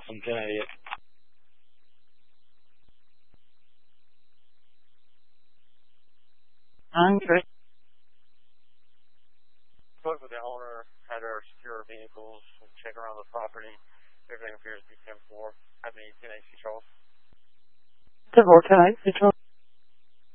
from Connecticut. Andre. Spoke with the owner, had her secure vehicles, check around the property. Everything appears to be 10-4. Have any 10 AC Charles? 10-4, 10 AC Charles.